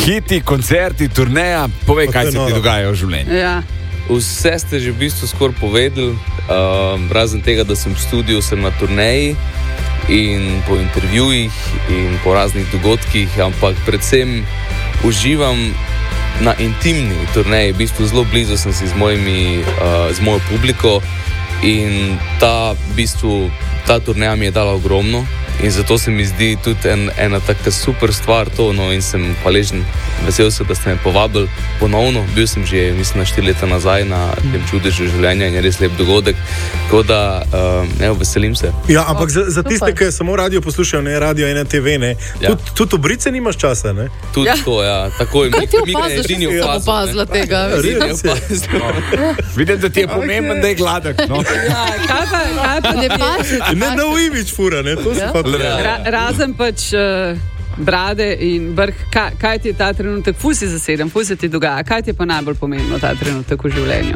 Hiti, koncerti, turneja, povej, kaj se ti dogaja v življenju. Ja. Vse ste že v bistvu skoraj povedali, razen tega, da sem v studiu, sem na turneji in po intervjujih in po raznih dogodkih, ampak predvsem uživam na intimni turneji. V bistvu zelo blizu sem si z mojo publiko in ta turneja mi je dala ogromno. In zato se mi zdi tudi ena taka super stvar to, in sem hvaležen, vesel sem, da ste me povabili ponovno. Bil sem že, mislim, 4 leta nazaj na tem čudežu življenja in je res lep dogodek. Tako da, veselim se. Ja, ampak za tiste, ki samo radio poslušajo, ne radio in TV, ne? Ja. Tudi obrice nimaš časa, ne? Tudi to, ja. Tako je. Kaj ti opaziš, da si opazila tega? Vidim, da ti je pomemben, da je gladek. No? Ja, kaj pa ne pazi? Ne, no imič fura, ne? To se pa razen pač brade in vrh, kaj ti je ta trenutek, ful si zaseden, ful se ti dogaja, kaj ti je pa najbolj pomembno ta trenutek v življenju?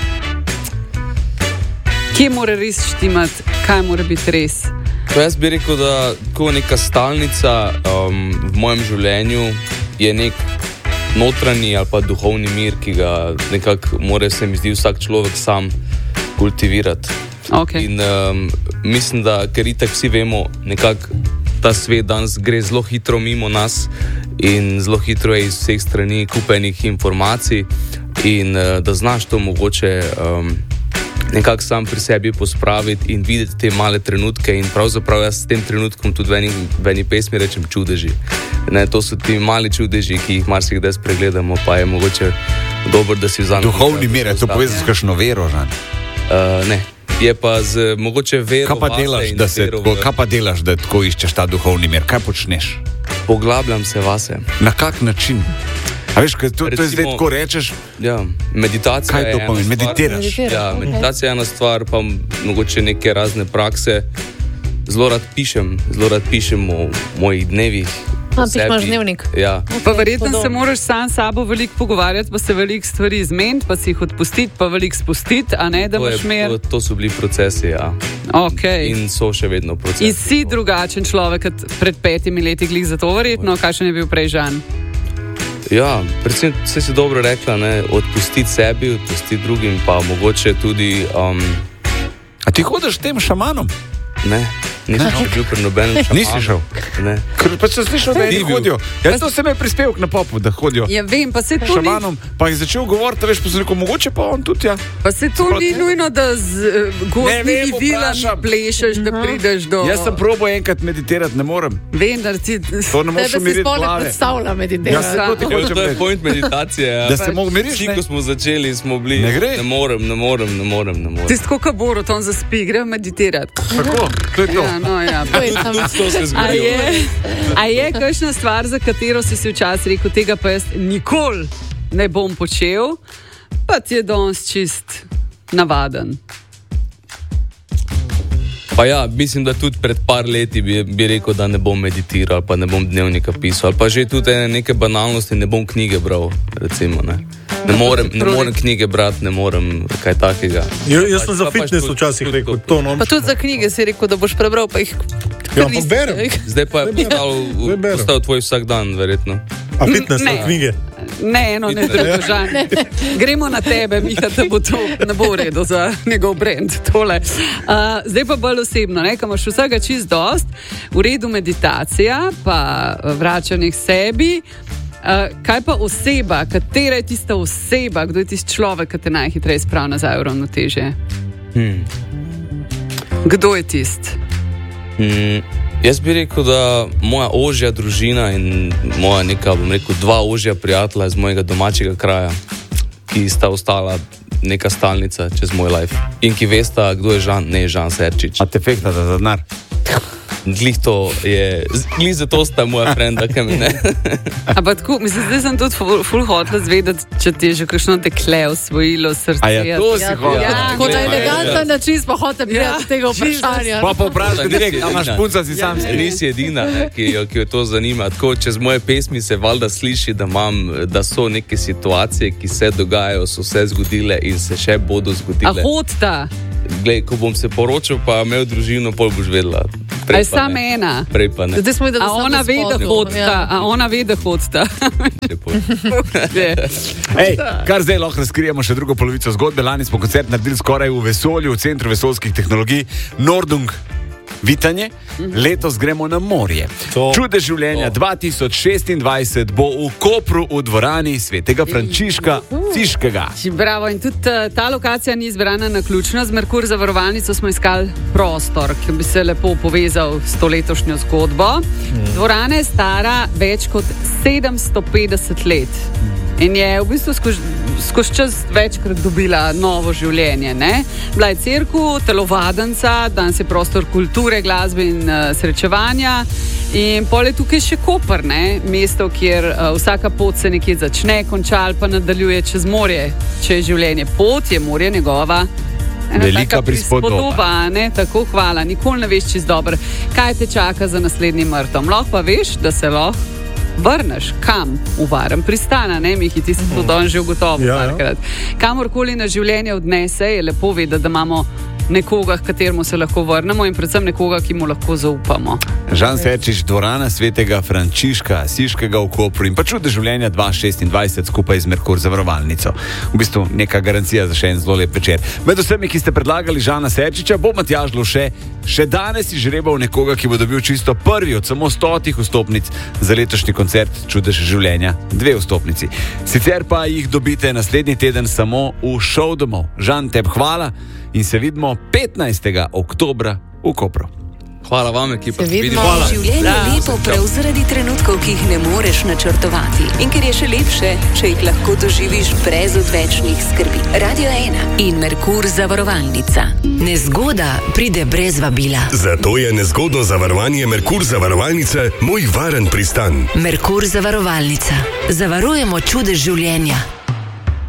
Kje mora res štimati, kaj mora biti res? Jaz bi rekel, da tako neka stalnica v mojem življenju je nek notranji ali pa duhovni mir, ki ga nekako mora, se mi zdi, vsak človek sam kultivirati. Okay. In mislim, da ker itak vsi vemo, nekako ta svet danes gre zelo hitro mimo nas in zelo hitro je iz vseh strani kupenih informacij in da znaš to mogoče nekako sam pri sebi pospraviti in videti te male trenutke in pravzaprav jaz s tem trenutkom tudi v eni pesmi rečem čudeži. Ne, to so ti mali čudeži, ki jih marsikdaj spregledamo, pa je mogoče dobro, da si vzamemo. Duhovni mir, to povezano s kakšno vero, Žan? Ne. Je pa z mogoče vero Kaj pa delaš, da tako iščeš ta duhovni mir? Kaj počneš? Poglabljam se vase. Na kak način? A veš, to je zdaj tako rečeš? Ja, meditacija kaj to pomeni? Meditiraš? Ja, meditacija je ena stvar, pa mogoče neke razne prakse. Zelo rad pišem o mojih dnevih. Ti imaš dnevnik. Ja. Pa verjetno se moraš sam s sabo veliko pogovarjati, pa se veliko stvari izmeniti, pa si jih odpustiti, pa veliko spustiti, a ne, da imaš mer. To so bili procesi, ja. Okay. In so še vedno procesi. In si drugačen človek kot pred 5 leti, glih za to verjetno, kakšen je bil prej Žan? Ja, predvsem vse si dobro rekla, ne, odpustiti sebi, odpustiti drugim, pa mogoče tudi... A ti hodiš tem šamanom? Ne. Nisem še bil pri nobenem šamanu. Nisi šel? Ne. Ker pa sem slišal, da je hodijo. Jaz to sem je prispevek na popu, da hodijo. Ja, vem, pa se to šamanom, pa je začel govoriti, veš, pa sem rekel, mogoče pa on tudi, ja. Pa se to ni nujno, da z gozdnimi vilami plešeš, da prideš do... Jaz sem probal enkrat meditirati, ne morem. Vem, da ti... To ne moš umiriti glave. Tebe si spolek predstavlja meditirati. To je point meditacije, ja. Da se mogo miriš, ne? Vsi, ko smo začeli, smo bili... Ne gre? Ne morem. Ti si tako kabor, on zaspi, grejo meditirati. Tako, to je to. Ja, no, ja. A je kakšna stvar, za katero si včasih rekel, tega pa jaz nikoli ne bom počel, pa ti je danes čist navaden? Pa ja, mislim, da tudi pred par leti bi rekel, da ne bom meditiral, pa ne bom dnevnika pisal, ali pa že tudi neke banalnosti, ne bom knjige bral, recimo, ne. Ne morem knjige brati, ne morem kaj takega. Jaz sem za fitness včasih rekel to. Pa tudi za knjige si rekel, da boš prebral, pa jih ja, pa berem. Zdaj pa je postal tvoj vsak dan, verjetno. A fitness na knjige? Ne, ne drugo, Žan. Gremo na tebe, Miha, da bo to ne bo v redu za njegov brand. Zdaj pa bolj osebno, ko imaš vsega čist dost, v redu meditacija, pa vračanje k sebi. Kaj pa oseba, katera je tista oseba, kdo je tisti človek, ki te najhitreje spravi nazaj v ravnotežje? Kdo je tist? Jaz bi rekel, da moja ožja družina in moja neka, bom rekel, 2 ožja prijatelja iz mojega domačega kraja, ki sta ostala neka stalnica čez moj life. In ki vesta, kdo je Žan, ne Žan Serčič. A te fekta za denar? Glih zato sta moja frenda, kaj mi ne. Ampak tako, mislim, zdaj sem tudi ful hotla zvedeti, če ti je že kakšno dekle osvojilo srce. A ja, to si hotla. Ja, tako na eleganten način smo hotla prijeti tega vprašanja. Pa vprašaj direkt, a imaš punca si sam. Nisi edina, ki jo to zanima. Tako, čez moje pesmi se valjda sliši, da so neke situacije, ki se dogajajo, so se zgodile in se še bodo zgodile. A hodta? glej, ko bom se poročil, pa imel družino, pol boš vedela. Aj sam ena. Prej pa ne. A ona ve, da hodita. A ona ve, da hodita. Ej, kar zdaj lahko razkrijemo še drugo polovico zgodbe. Lani smo koncert naredili skoraj v vesolju, v Centru vesoljskih tehnologij Nordung Vitanje. Letos gremo na morje. Čudež življenja 2026 bo v Kopru v dvorani Svetega Frančiška Siškega. Bravo, in tudi ta lokacija ni izbrana naključno. Z Merkur zavarovalnico smo iskali prostor, ki bi se lepo povezal s to letošnjo zgodbo. Dvorana je stara več kot 750 let. In je v bistvu skozi čas večkrat dobila novo življenje. Ne? Bila je cerkev, telovadnica, danes je prostor kulture, glasbe in srečevanja. In pol je tukaj še Koper, ne? Mesto, kjer vsaka pot se nekje začne, konča ali pa nadaljuje čez morje. Če je življenje pot, je morje njegova velika prispodoba. Tako, hvala. Nikoli ne veš čist dobro, kaj te čaka za naslednjim mrtom. Lahko pa veš, da se lahko vrneš kam? V varen pristan, ne, Mihi, ti si to danes že ugotovil parkrat. Kamorkoli na življenje odnese, je lepo vedeti, da imamo nekoga, k kateremu se lahko vrnemo in predvsem nekoga, ki mu lahko zaupamo. Žan Serčič, dvorana Svetega Frančiška Siškega v Kopru in pa Čudež življenja 2026 skupaj z Merkur zavarovalnico. V bistvu neka garancija za še en zelo lep večer. Med vsemi, ki ste predlagali Žana Serčiča, bo Matjaž Lovše še danes izžrebal nekoga, ki bo dobil čisto prvi od samo 100 vstopnic za letošnji koncert Čudež življenja, 2 vstopnici. Sicer pa jih dobite naslednji teden samo v šov domov. Žan, tebi hvala in se vidimo 15. oktobra v Kopru. Hvala vam, ekipa. Življenje je lepo prav zaradi trenutkov, ki jih ne moreš načrtovati. In ker je še lepše, če jih lahko doživiš brez odvečnih skrbi. Radio 1 in Merkur zavarovalnica. Nezgoda pride brez vabila. Zato je nezgodno zavarovanje Merkur zavarovalnice moj varen pristan. Merkur zavarovalnica. Zavarujemo čudež življenja.